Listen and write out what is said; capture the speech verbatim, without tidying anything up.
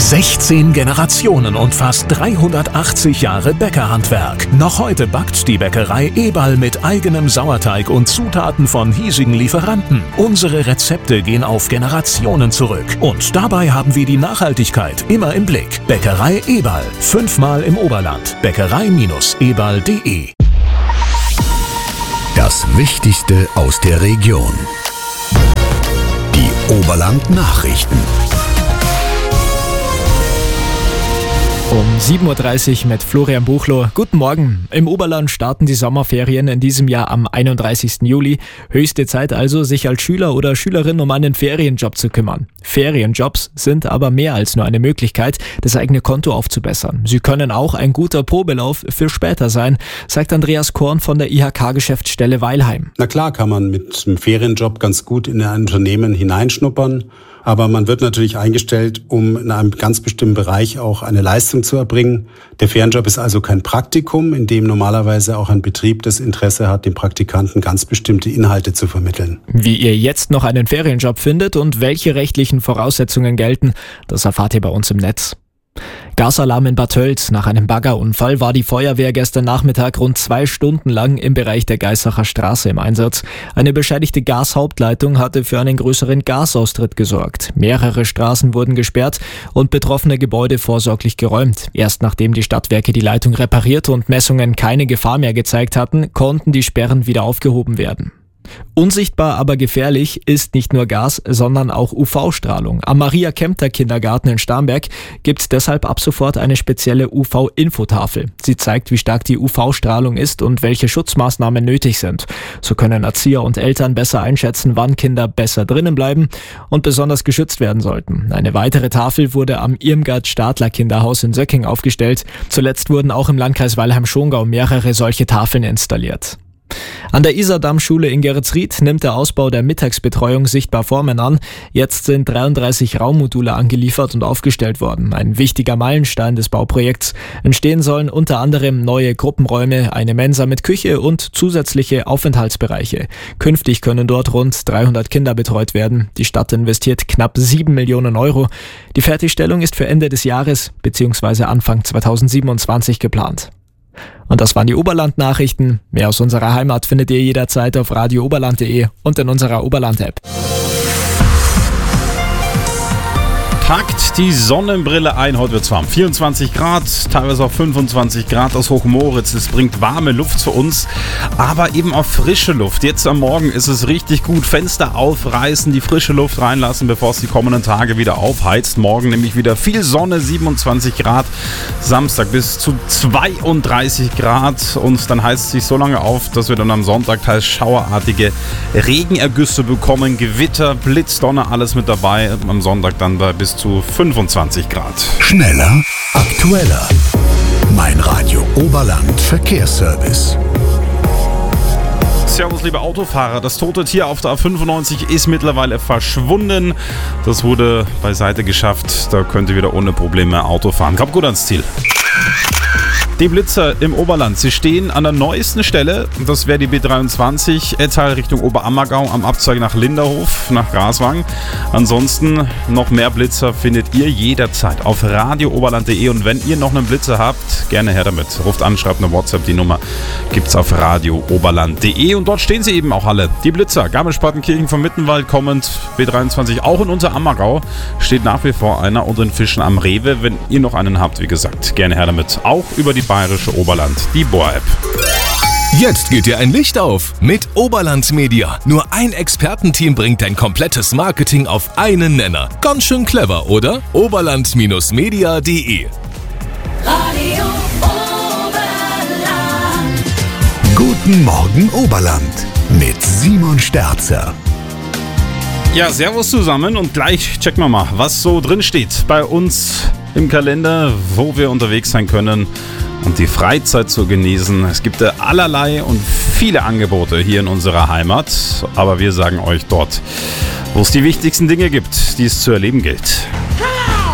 sechzehn Generationen und fast dreihundertachtzig Jahre Bäckerhandwerk. Noch heute backt die Bäckerei Eberl mit eigenem Sauerteig und Zutaten von hiesigen Lieferanten. Unsere Rezepte gehen auf Generationen zurück. Und dabei haben wir die Nachhaltigkeit immer im Blick. Bäckerei Eberl. Fünfmal im Oberland. Bäckerei Eberl punkt de. Das Wichtigste aus der Region. Die Oberland-Nachrichten. Um sieben Uhr dreißig mit Florian Buchloh. Guten Morgen. Im Oberland starten die Sommerferien in diesem Jahr am einunddreißigsten Juli. Höchste Zeit also, sich als Schüler oder Schülerin um einen Ferienjob zu kümmern. Ferienjobs sind aber mehr als nur eine Möglichkeit, das eigene Konto aufzubessern. Sie können auch ein guter Probelauf für später sein, sagt Andreas Korn von der I H K-Geschäftsstelle Weilheim. Na klar kann man mit einem Ferienjob ganz gut in ein Unternehmen hineinschnuppern. Aber man wird natürlich eingestellt, um in einem ganz bestimmten Bereich auch eine Leistung zu erbringen. Der Ferienjob ist also kein Praktikum, in dem normalerweise auch ein Betrieb das Interesse hat, dem Praktikanten ganz bestimmte Inhalte zu vermitteln. Wie ihr jetzt noch einen Ferienjob findet und welche rechtlichen Voraussetzungen gelten, das erfahrt ihr bei uns im Netz. Gasalarm in Bad Tölz. Nach einem Baggerunfall war die Feuerwehr gestern Nachmittag rund zwei Stunden lang im Bereich der Geisacher Straße im Einsatz. Eine beschädigte Gashauptleitung hatte für einen größeren Gasaustritt gesorgt. Mehrere Straßen wurden gesperrt und betroffene Gebäude vorsorglich geräumt. Erst nachdem die Stadtwerke die Leitung repariert und Messungen keine Gefahr mehr gezeigt hatten, konnten die Sperren wieder aufgehoben werden. Unsichtbar, aber gefährlich ist nicht nur Gas, sondern auch U V-Strahlung. Am Maria-Kempter-Kindergarten in Starnberg gibt es deshalb ab sofort eine spezielle U V-Infotafel. Sie zeigt, wie stark die U V-Strahlung ist und welche Schutzmaßnahmen nötig sind. So können Erzieher und Eltern besser einschätzen, wann Kinder besser drinnen bleiben und besonders geschützt werden sollten. Eine weitere Tafel wurde am Irmgard-Stadler-Kinderhaus in Söcking aufgestellt. Zuletzt wurden auch im Landkreis Weilheim-Schongau mehrere solche Tafeln installiert. An der Isardamm-Schule in Geretsried nimmt der Ausbau der Mittagsbetreuung sichtbar Formen an. Jetzt sind dreiunddreißig Raummodule angeliefert und aufgestellt worden. Ein wichtiger Meilenstein des Bauprojekts. Entstehen sollen unter anderem neue Gruppenräume, eine Mensa mit Küche und zusätzliche Aufenthaltsbereiche. Künftig können dort rund dreihundert Kinder betreut werden. Die Stadt investiert knapp sieben Millionen Euro. Die Fertigstellung ist für Ende des Jahres bzw. Anfang zweitausendsiebenundzwanzig geplant. Und das waren die Oberland-Nachrichten. Mehr aus unserer Heimat findet ihr jederzeit auf radio oberland punkt de und in unserer Oberland-App. Packt die Sonnenbrille ein. Heute wird es warm. vierundzwanzig Grad, teilweise auch fünfundzwanzig Grad aus Hochmoritz. Es bringt warme Luft für uns, aber eben auch frische Luft. Jetzt am Morgen ist es richtig gut. Fenster aufreißen, die frische Luft reinlassen, bevor es die kommenden Tage wieder aufheizt. Morgen nämlich wieder viel Sonne, siebenundzwanzig Grad. Samstag bis zu zweiunddreißig Grad. Und dann heizt es sich so lange auf, dass wir dann am Sonntag teils schauerartige Regenergüsse bekommen. Gewitter, Blitz, Donner, alles mit dabei. Am Sonntag dann bei bis zu fünfundzwanzig Grad. Schneller, aktueller. Mein Radio Oberland Verkehrsservice. Servus, liebe Autofahrer. Das tote Tier auf der A fünfundneunzig ist mittlerweile verschwunden. Das wurde beiseite geschafft. Da könnt ihr wieder ohne Probleme Auto fahren. Kommt gut ans Ziel. Die Blitzer im Oberland, sie stehen an der neuesten Stelle, das wäre die B dreiundzwanzig, Ettal Richtung Oberammergau am Abzweig nach Linderhof, nach Graswang. Ansonsten noch mehr Blitzer findet ihr jederzeit auf radio oberland punkt de und wenn ihr noch einen Blitzer habt, gerne her damit. Ruft an, schreibt eine WhatsApp, die Nummer gibt's auf radio oberland punkt de und dort stehen sie eben auch alle. Die Blitzer, Garmisch-Partenkirchen vom Mittenwald kommend, B dreiundzwanzig auch in Unterammergau, steht nach wie vor einer und in Fischen am Rewe. Wenn ihr noch einen habt, wie gesagt, gerne her damit. Auch über die Bayerische Oberland, die B O A-App. Jetzt geht dir ein Licht auf mit Oberland Media. Nur ein Expertenteam bringt dein komplettes Marketing auf einen Nenner. Ganz schön clever, oder? oberland Media punkt de. Radio Oberland. Guten Morgen Oberland mit Simon Sterzer. Ja, servus zusammen und gleich checken wir mal, was so drin steht bei uns im Kalender, wo wir unterwegs sein können und die Freizeit zu genießen. Es gibt allerlei und viele Angebote hier in unserer Heimat, aber wir sagen euch dort, wo es die wichtigsten Dinge gibt, die es zu erleben gilt.